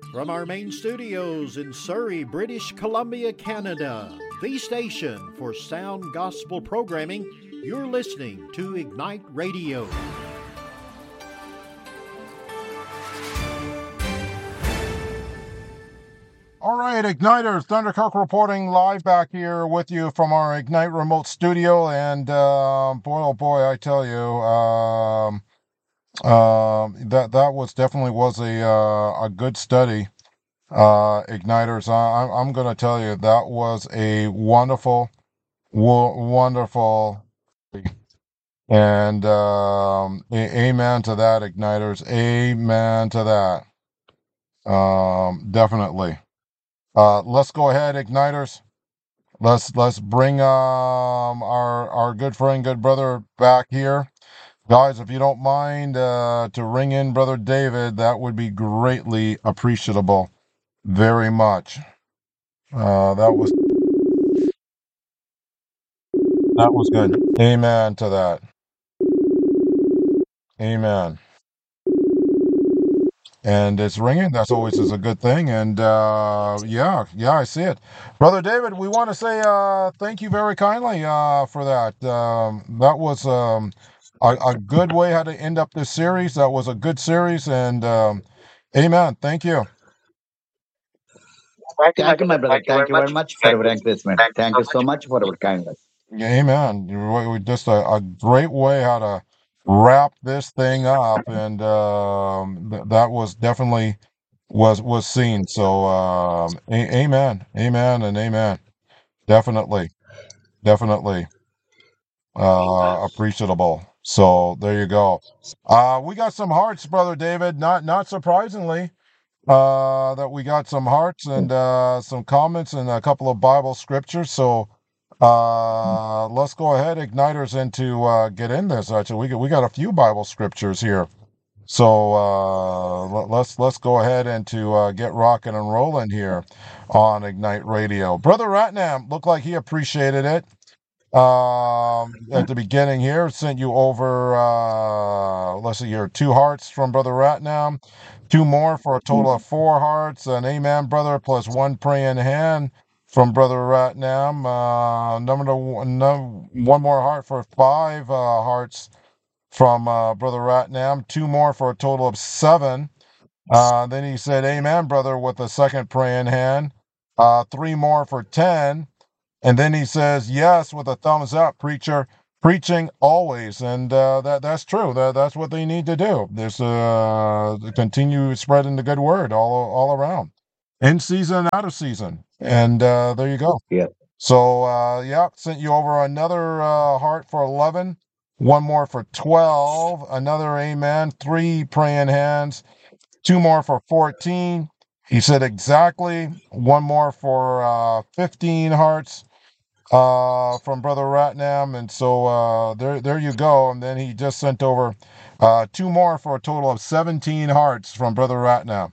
From our main studios in Surrey, British Columbia, Canada, the station for sound gospel programming, you're listening to Ignite Radio. All right, Igniters, Thundercock reporting live back here with you from our Ignite remote studio. And boy, oh boy, I tell you, that was definitely was a good study. Igniters, I'm going to tell you that was a wonderful, wonderful, and amen to that, Igniters. Amen to that. Definitely. Let's go ahead, Igniters. Let's bring our good friend, good brother back here. Guys, if you don't mind to ring in Brother David, that would be greatly appreciable. Very much. That was good. Amen to that. Amen. And it's ringing. That's always is a good thing. And yeah, I see it. Brother David, we want to say thank you very kindly for that. That was a good way how to end up this series. That was a good series. And amen. Thank you. Thank you, my brother. Thank you very much for your encouragement. Thank you so much for your kindness. Amen. Just a great way how to wrap this thing up. And that was definitely was seen. So amen. Amen and amen. Definitely. Definitely appreciable. So there you go. We got some hearts, Brother David. Not surprisingly, that we got some hearts and some comments and a couple of Bible scriptures. So let's go ahead, Igniters, into get in this. Actually, we got a few Bible scriptures here. So let's go ahead and to get rocking and rolling here on Ignite Radio. Brother Ratnam looked like he appreciated it. At the beginning here, sent you over, let's see here, 2 hearts from Brother Ratnam, 2 more for a total of 4 hearts, an amen, brother, plus 1 praying hand from Brother Ratnam. One more heart for 5 hearts from Brother Ratnam, 2 more for a total of 7. Then he said, amen, brother, with a second praying hand, 3 more for 10. And then he says, yes, with a thumbs up, preacher, preaching always. And that's true. That's what they need to do. There's continue spreading the good word all around, in season, out of season. And there you go. Yeah. So, yeah, sent you over another heart for 11, 1 more for 12, another amen, 3 praying hands, 2 more for 14. He said exactly, 1 more for 15 hearts from Brother Ratnam, and so there you go. And then he just sent over 2 more for a total of 17 hearts from Brother Ratnam.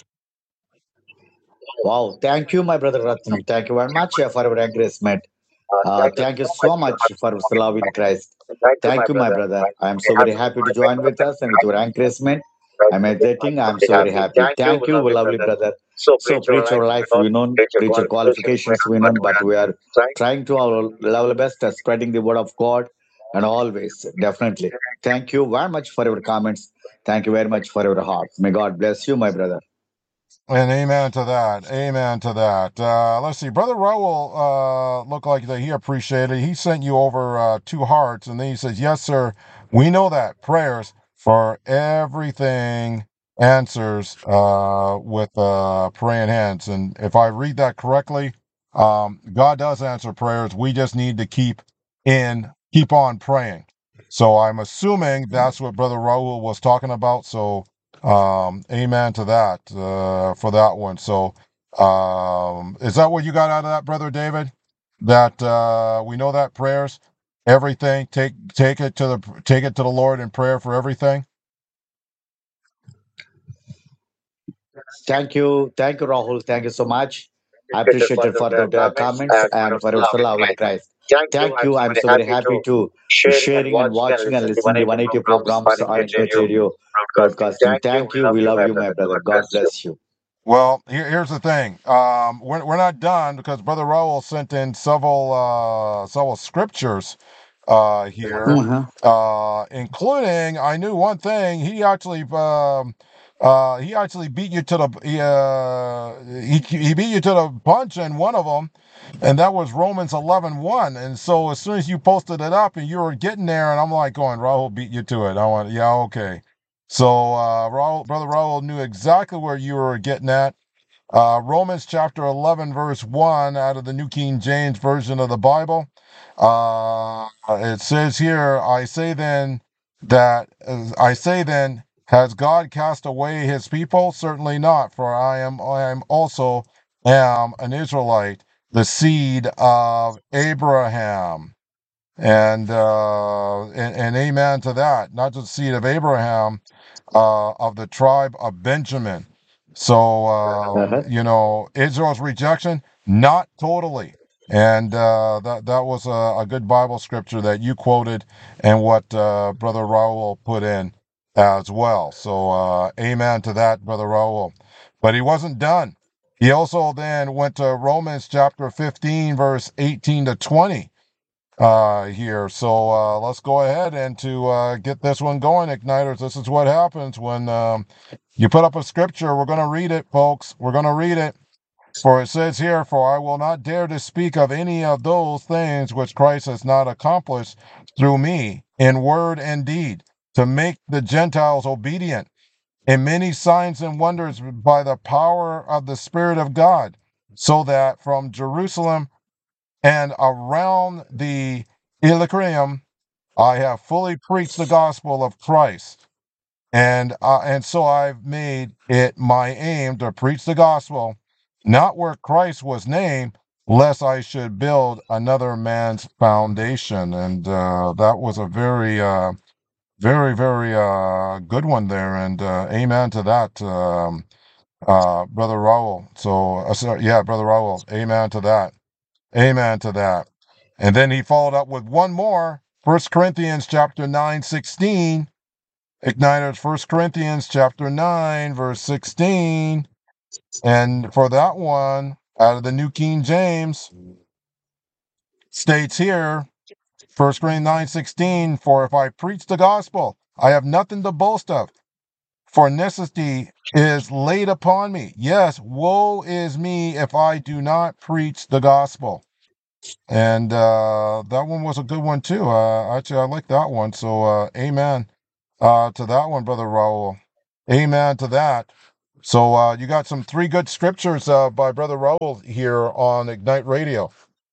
Wow. Thank you, my brother Ratnam. Thank you very much for your encouragement. Thank you so much for your love in Christ. Thank you, my brother. I am so very happy to join with us and with your encouragement. I'm meditating. I'm so very happy. Thank you, lovely brother. So, preacher life, we know, preacher qualifications, we know, but we are trying to our level best at spreading the word of God and always, definitely. Thank you very much for your comments. Thank you very much for your heart. May God bless you, my brother. And amen to that. Amen to that. Let's see. Brother Raoul looked like that he appreciated it. He sent you over 2 hearts, and then he says, yes, sir, we know that. Prayers for everything answers with praying hands. And if I read that correctly, God does answer prayers. We just need to keep on praying. So I'm assuming that's what Brother Raoul was talking about. So amen to that for that one. So is that what you got out of that, Brother David? That we know that prayers, everything, take it to the Lord in prayer for everything. Thank you, Rahul. Thank you so much. I appreciate it for the comments and for your love in Christ. Thank you. I'm so very happy to sharing and watching and listening the 180 programs on Ignite Radio broadcasting. Thank you. We love you, my brother. God bless you. Well, here's the thing. We're not done because Brother Raul sent in several scriptures here, Uh-huh. including I knew one thing. He actually beat you to the he beat you to the punch in one of them, and that was Romans 11:1. And so as soon as you posted it up and you were getting there, and I'm like going, Raul beat you to it. I went, yeah, okay. So Brother Raul knew exactly where you were getting at. Romans chapter 11, verse 1 out of the New King James Version of the Bible. It says here, I say then, has God cast away his people? Certainly not, for I am also am an Israelite, the seed of Abraham. And amen to that. Not just the seed of Abraham, of the tribe of Benjamin. So, Uh-huh. Israel's rejection, not totally. And that was a good Bible scripture that you quoted and what Brother Raul put in as well. So, amen to that, Brother Raul. But he wasn't done. He also then went to Romans chapter 15, verse 18 to 20 here. So let's go ahead and to get this one going, Igniters. This is what happens when you put up a scripture. We're going to read it, folks. We're going to read it. For it says here, for I will not dare to speak of any of those things which Christ has not accomplished through me in word and deed, to make the Gentiles obedient in many signs and wonders by the power of the Spirit of God, so that from Jerusalem and around the Illyricum, I have fully preached the gospel of Christ. And so I've made it my aim to preach the gospel, not where Christ was named, lest I should build another man's foundation. And that was a very, very good one there. And amen to that, Brother Raul. Yeah, Brother Raul, amen to that. Amen to that. And then he followed up with one more, 1 Corinthians chapter 9:16. Igniters, 1 Corinthians chapter 9, verse 16. And for that one, out of the New King James, states here, 1 Corinthians 9:16, for if I preach the gospel, I have nothing to boast of, for necessity is laid upon me. Yes, woe is me if I do not preach the gospel. And that one was a good one too. Actually, I like that one. So, amen to that one, Brother Raul. Amen to that. So, you got some three good scriptures by Brother Raul here on Ignite Radio.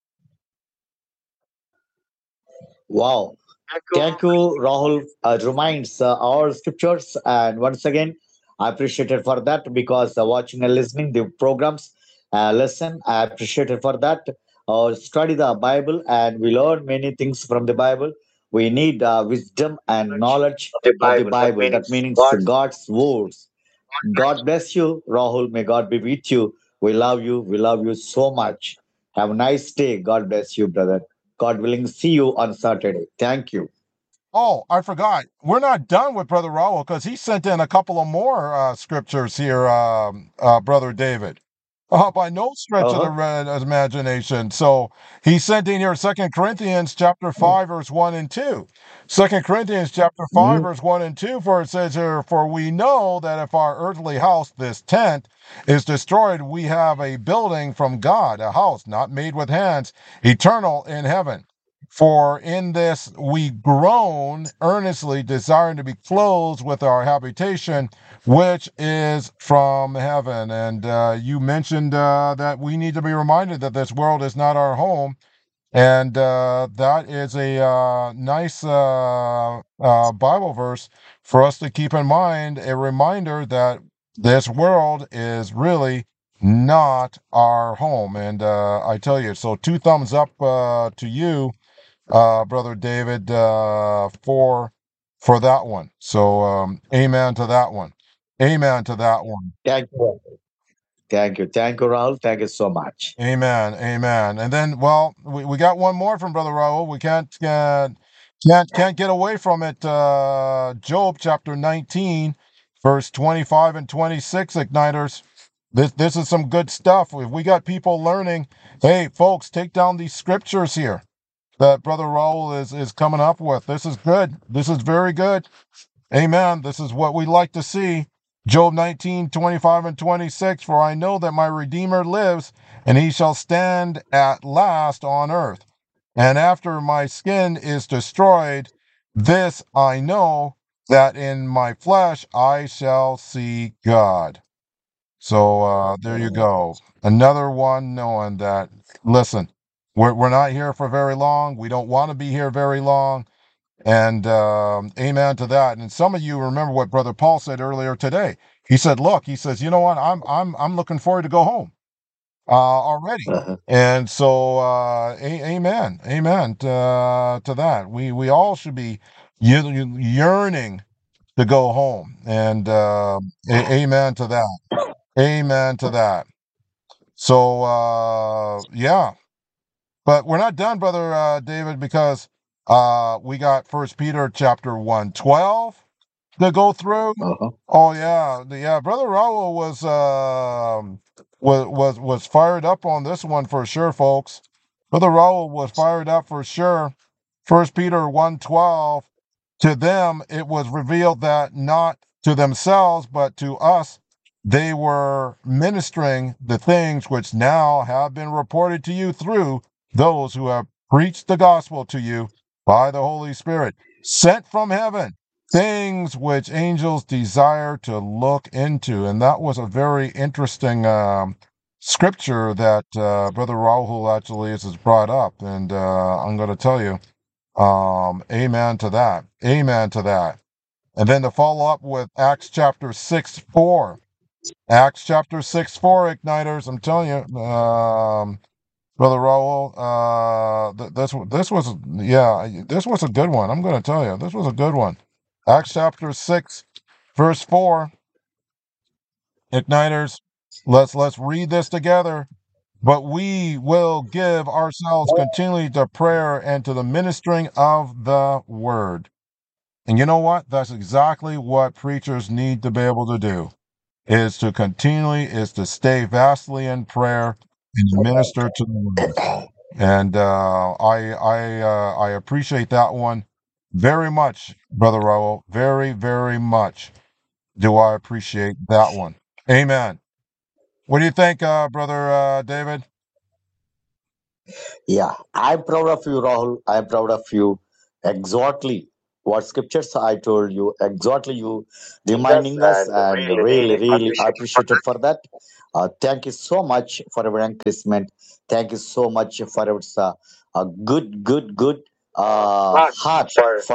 Wow. Thank you, Rahul. Reminds our scriptures, and once again, I appreciate it for that because watching and listening the programs, lesson, I appreciate it for that. Study the Bible, and we learn many things from the Bible. We need wisdom and knowledge of the Bible. That means God's words. God bless you, Rahul. May God be with you. We love you. We love you so much. Have a nice day. God bless you, brother. God willing, see you on Saturday. Thank you. Oh, I forgot. We're not done with Brother Raul because he sent in a couple of more scriptures here, Brother David. By no stretch of the Uh-huh. imagination. So he sent in here 2 Corinthians chapter 5, verse 1 and 2. 2 Corinthians chapter 5, Mhm. verse 1 and 2, for it says here, for we know that if our earthly house, this tent, is destroyed, we have a building from God, a house not made with hands, eternal in heaven. For in this we groan earnestly, desiring to be clothed with our habitation, which is from heaven. And you mentioned that we need to be reminded that this world is not our home. And that is a nice Bible verse for us to keep in mind, a reminder that this world is really not our home. And I tell you, so two thumbs up to you, Brother David, for that one. So amen to that one. Amen to that one. Thank you. Thank you. Thank you, Rahul. Thank you so much. Amen. Amen. And then, well, we got one more from Brother Raul. We can't get away from it. Job chapter 19, verse 25 and 26, Igniters. This is some good stuff. If we got people learning, hey, folks, take down these scriptures here that Brother Raul is coming up with. This is good. This is very good. Amen. This is what we like to see. Job 19:25 and 26. For I know that my Redeemer lives, and he shall stand at last on earth. And after my skin is destroyed, this I know, that in my flesh I shall see God. So there you go. Another one knowing that, listen, we're not here for very long. We don't want to be here very long. And amen to that. And some of you remember what Brother Paul said earlier today. He said, "Look," he says, "you know what? I'm looking forward to go home already." Uh-huh. And so, amen to that. We all should be yearning to go home. And amen to that. Amen to that. So, yeah. But we're not done, Brother David, because we got First Peter chapter 1:12 to go through. Uh-huh. Oh yeah. Brother Raul was fired up on this one for sure, folks. Brother Raul was fired up for sure. First Peter 1:12. To them it was revealed that not to themselves but to us they were ministering the things which now have been reported to you through those who have preached the gospel to you by the Holy Spirit, sent from heaven, things which angels desire to look into. And that was a very interesting scripture that Brother Rahul actually has brought up. And I'm going to tell you, amen to that. Amen to that. And then to follow up with Acts chapter 6:4. Acts chapter 6:4, Igniters. I'm telling you, Brother Raul, this was, yeah, this was a good one. I'm going to tell you, this was a good one. Acts chapter 6, verse 4, Igniters. Let's read this together. But we will give ourselves continually to prayer and to the ministering of the word. And you know what? That's exactly what preachers need to be able to do. Is to stay vastly in prayer and minister to the word. And I appreciate that one very much, Brother Raul. Very, very much do I appreciate that one. Amen. What do you think, Brother David? Yeah, I'm proud of you, Rahul. I'm proud of you. Exactly what scriptures I told you. Exactly you reminding us, and really, really appreciated for that. Thank you so much for your encouragement. Thank you so much for your good heart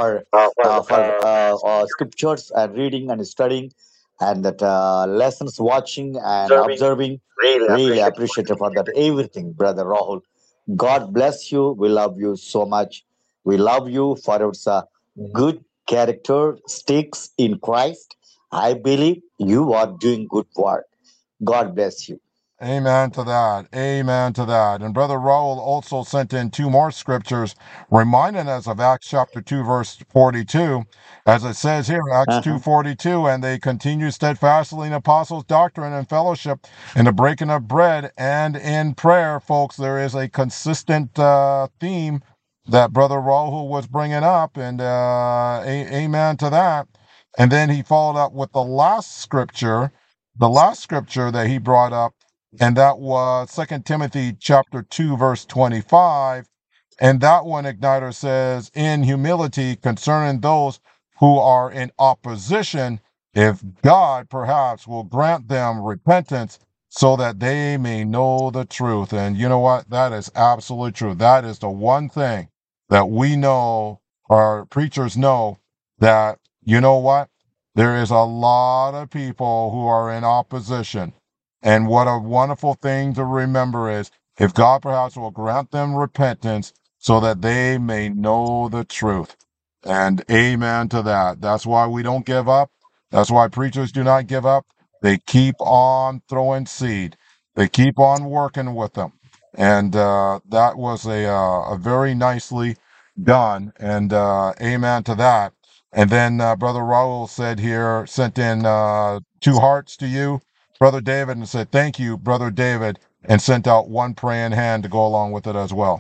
for scriptures and reading and studying, and that lessons watching and observing. Really appreciated for that everything, brother Rahul. God bless you. We love you so much. We love you for your good characteristics in Christ. I believe you are doing good work. God bless you. Amen to that. Amen to that. And Brother Raul also sent in two more scriptures reminding us of Acts chapter 2, verse 42. As it says here, Acts Uh-huh. 2:42, and they continue steadfastly in apostles' doctrine and fellowship, in the breaking of bread and in prayer. Folks, there is a consistent theme that Brother Raul was bringing up, and amen to that. And then he followed up with the last scripture that he brought up, and that was 2 Timothy chapter 2, verse 25. And that one, Igniter says, in humility concerning those who are in opposition, if God perhaps will grant them repentance so that they may know the truth. And you know what? That is absolutely true. That is the one thing that we know, our preachers know, that, you know what? There is a lot of people who are in opposition. And what a wonderful thing to remember is, if God perhaps will grant them repentance so that they may know the truth. And amen to that. That's why we don't give up. That's why preachers do not give up. They keep on throwing seed. They keep on working with them. And that was a very nicely done. And amen to that. And then Brother Raul said here, sent in two hearts to you. Brother David and said, "Thank you, Brother David," and sent out one praying hand to go along with it as well.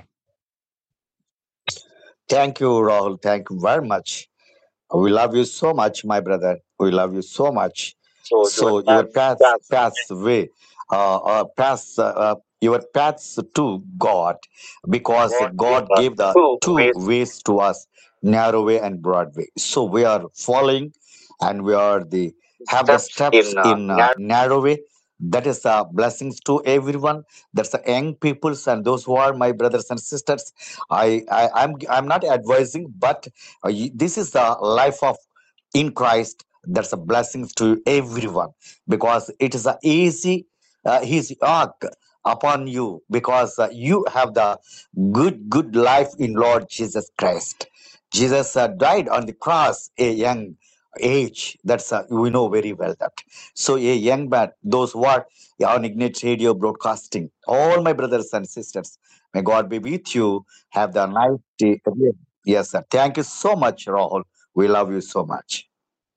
Thank you, Rahul. Thank you very much. We love you so much, my brother. We love you so much. So your paths way, paths, your paths to God, because God gave the two ways to us, narrow way and broad way. So we are following, and we are the have the steps in narrow way. That is blessings to everyone. That's the young peoples and those who are my brothers and sisters. I'm not advising, but this is the life of in Christ. That's a blessings to everyone, because it is a easy his yoke upon you, because you have the good life in Lord Jesus Christ. Jesus died on the cross a young age. That's we know very well that. So a young man, those who are on Ignite Radio broadcasting, all my brothers and sisters, may God be with you. Have the nice day. Yes, sir. Thank you so much, Rahul. We love you so much.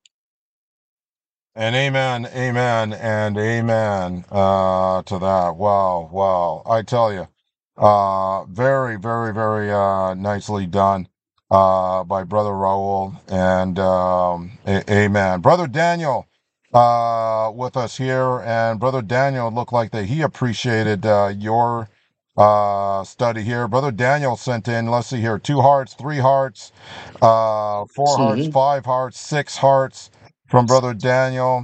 And amen, amen, and amen to that. Wow, wow. I tell you, very, very, very nicely done by Brother Raul. And amen. Brother Daniel with us here. And Brother Daniel looked like that he appreciated your study here. Brother Daniel sent in, let's see here, 2 hearts, 3 hearts, 4 hearts, Mhm. 5 hearts, 6 hearts from Brother Daniel.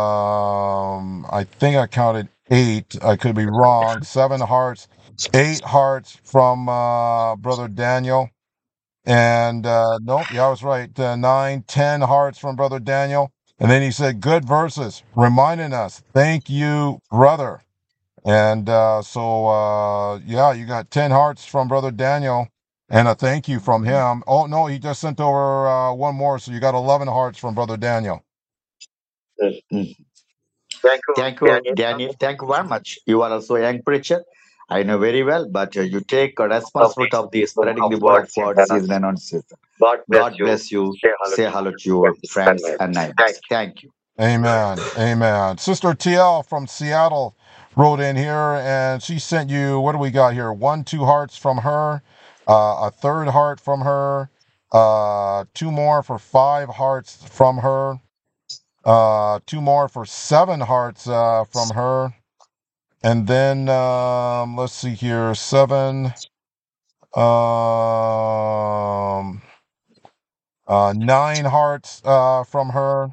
I think I counted 8. I could be wrong. 7 hearts, 8 hearts from Brother Daniel. And nope, yeah, I was right. 9, 10 hearts from Brother Daniel. And then he said, good verses, reminding us. Thank you, brother. And yeah, you got 10 hearts from Brother Daniel and a thank you from him. Oh, no, he just sent over one more. So you got 11 hearts from Brother Daniel. Mhm. Thank you, Daniel. Thank you very much. You are also a young preacher. I know very well, but you take a responsibility of the spreading the word of God season and on season. God bless you. Say hello to your friends and neighbors. Thank you. Amen. Amen. Sister TL from Seattle wrote in here and she sent you, what do we got here? 1, 2 hearts from her, a third heart from her, 2 more for 5 hearts from her, 2 more for 7 hearts from her. And then let's see here, 7, 9 hearts from her.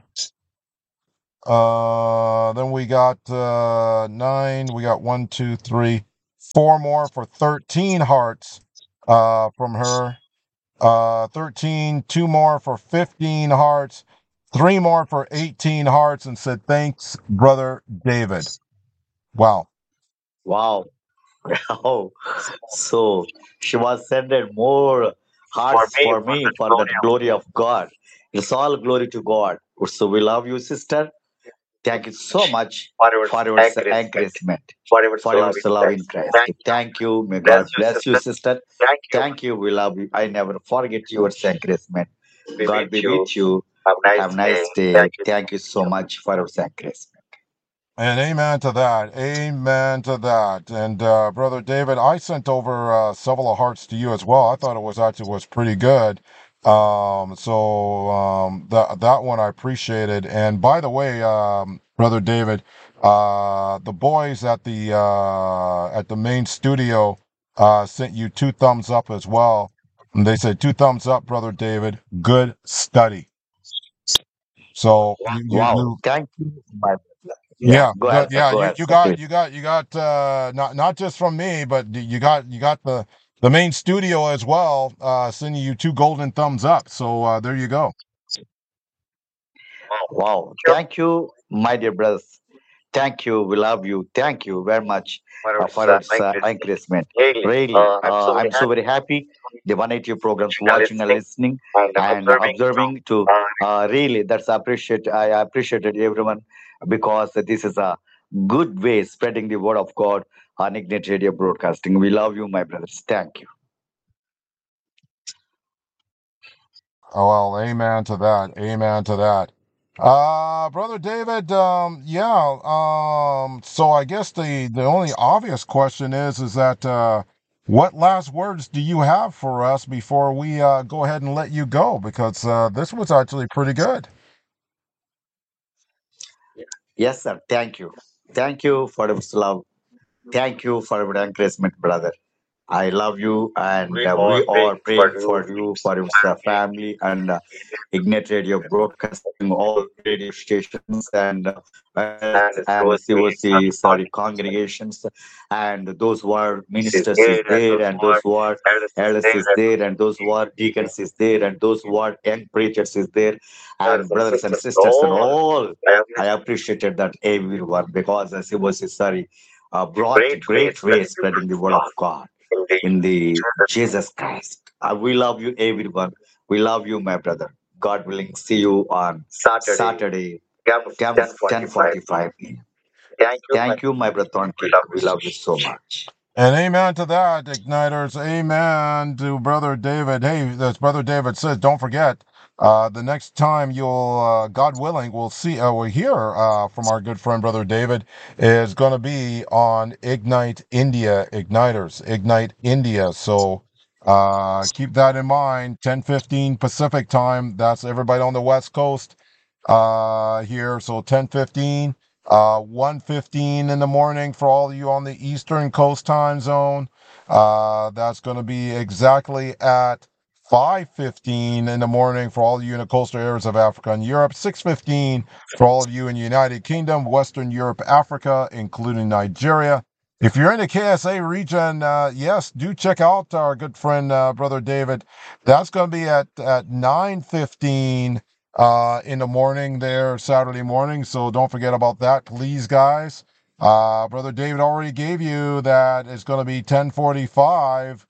Then we got 9. We got 1, 2, 3, 4 more for 13 hearts from her. 13, 2 more for 15 hearts, 3 more for 18 hearts, and said, thanks, Brother David. Wow. Wow. Oh, so she was sending more hearts for me for the glory of God. It's all glory to God. So we love you, sister. Thank you so much for your encouragement, for your love in Christ. Thank you. May God bless you, sister. Thank you. We love you. I never forget your encouragement. God be with you. Have a nice day. Thank you so much for your encouragement. And amen to that. Amen to that. And Brother David, I sent over several hearts to you as well. I thought it was actually was pretty good. That one I appreciated. And by the way, Brother David, the boys at the main studio sent you 2 thumbs up as well. And they said 2 thumbs up, Brother David. Good study. So Wow. Thank you. Yeah. yeah, Go ahead, sir. Go ahead, you sir. got Please. not just from me, but you got the main studio as well, sending you 2 golden thumbs up. So there you go. Wow. Thank you, my dear brothers. Thank you. We love you. Thank you very much for your encouragement. Really, I'm so very happy. The 180 programs watching and listening and observing to really that's appreciate. I appreciated everyone, because this is a good way spreading the word of God on Ignite Radio Broadcasting. We love you, my brothers. Thank you. Oh well, amen to that. Amen to that. Brother David, yeah, so I guess the only obvious question is that, what last words do you have for us before we, go ahead and let you go? Because, this was actually pretty good. Yes, sir. Thank you. Thank you for your love. Thank you for your encouragement, brother. I love you, and we are praying for you, for your family, and Ignite Radio broadcasting all radio stations and and COC, sorry, congregations, and those who are ministers is there, and those who are elders is there, and those who are deacons is there, and those who are young preachers is there, and brothers and sisters and all. I appreciated that everyone because COC, sorry, brought great way spreading the word of God in the Jesus Christ. We love you, everyone. We love you, my brother. God willing, see you on Saturday, 10:45 p.m. Thank you, my brother Tonki. We love you so much. And amen to that, Igniters. Amen to Brother David. Hey, as Brother David says, don't forget, the next time you'll, God willing, we'll hear, from our good friend Brother David is going to be on Ignite India, Igniters, Ignite India. So, keep that in mind. 10:15 Pacific time. That's everybody on the West Coast, here. So 10:15. 1:15 in the morning for all of you on the Eastern Coast time zone. That's going to be exactly at 5:15 in the morning for all of you in the coastal areas of Africa and Europe. 6:15 for all of you in the United Kingdom, Western Europe, Africa, including Nigeria. If you're in the KSA region, yes, do check out our good friend, Brother David. That's going to be at 9:15 in the morning there, Saturday morning. So don't forget about that, please, guys. Brother David already gave you that it's going to be 10:45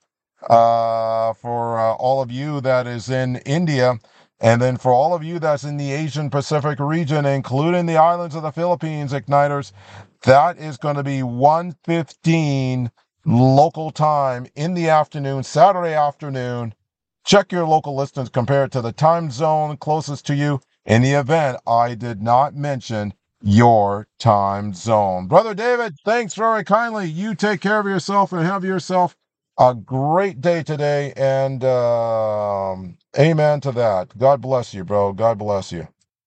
for all of you that is in India. And then for all of you that's in the Asian Pacific region, including the islands of the Philippines, Igniters, that is going to be 1:15 local time in the afternoon, Saturday afternoon. Check your local listings compared to the time zone closest to you in the event I did not mention your time zone. Brother David, thanks very kindly. You take care of yourself and have yourself a great day today. And amen to that. God bless you, bro. God bless you.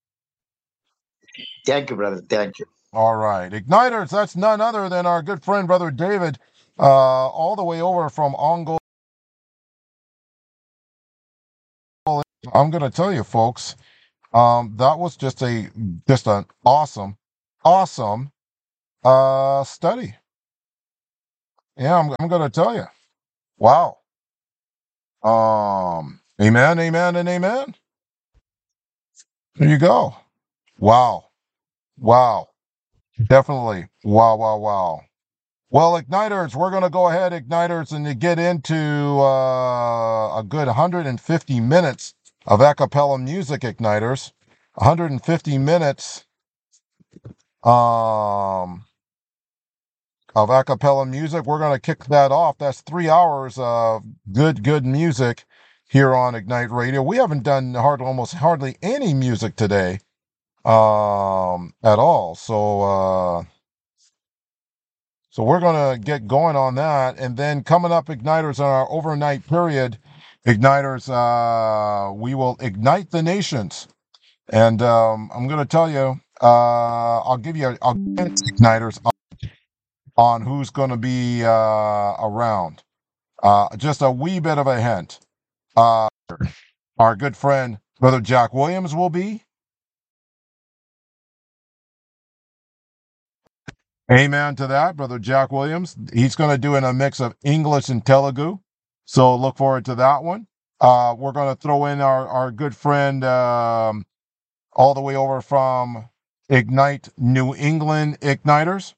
Thank you, brother. Thank you. All right. Igniters, that's none other than our good friend, Brother David, all the way over from Ongo. I'm going to tell you, folks, that was just an awesome study. Yeah, I'm going to tell you. Wow. Amen, amen, and amen. There you go. Wow. Wow. Definitely. Wow, wow, wow. Well, Igniters, we're going to go ahead, Igniters, and to get into a good 150 minutes of a cappella music, Igniters. 150 minutes um, of a cappella music. We're going to kick that off. That's 3 hours of good music here on Ignite Radio. We haven't done almost hardly any music today at all. So we're going to get going on that. And then coming up, Igniters, on our overnight period, Igniters, we will ignite the nations. And I'm going to tell you, I'll give you Igniters on who's going to be around. Just a wee bit of a hint. Uh, our good friend, Brother Jack Williams, will be. Amen to that, Brother Jack Williams. He's going to do in a mix of English and Telugu. So look forward to that one. We're going to throw in our good friend all the way over from Ignite New England Igniters,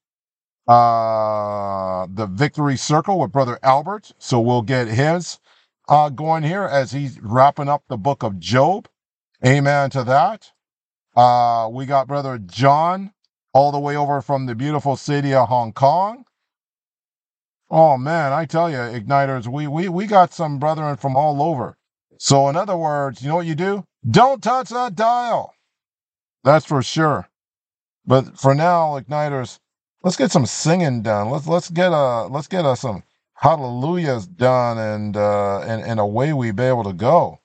the Victory Circle with Brother Albert. So we'll get his going here as he's wrapping up the book of Job. Amen to that. We got Brother John all the way over from the beautiful city of Hong Kong. Oh man, I tell you, Igniters, we got some brethren from all over. So in other words, you know what you do? Don't touch that dial. That's for sure. But for now, Igniters, let's get some singing done. Let's get some hallelujahs done, and away we be able to go.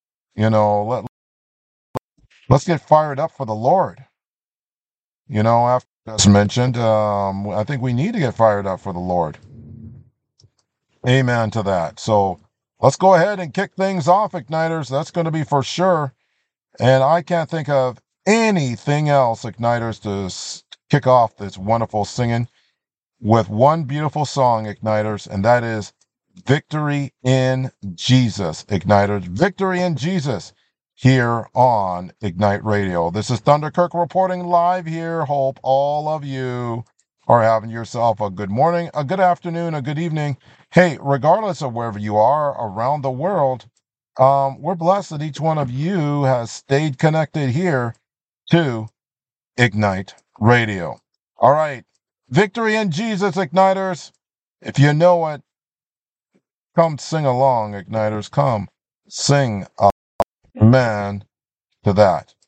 Let's get fired up for the Lord. After that's mentioned, I think we need to get fired up for the Lord. Amen to that. So let's go ahead and kick things off, Igniters. That's going to be for sure. And I can't think of anything else, Igniters, to kick off this wonderful singing with one beautiful song, Igniters, and that is Victory in Jesus, Igniters. Victory in Jesus here on Ignite Radio. This is Thunder Kirk reporting live here. Hope all of you are having yourself a good morning, a good afternoon, a good evening. Hey, regardless of wherever you are around the world, we're blessed that each one of you has stayed connected here to Ignite Radio. All right. Victory in Jesus, Igniters. If you know it, come sing along, Igniters. Come sing amen to that.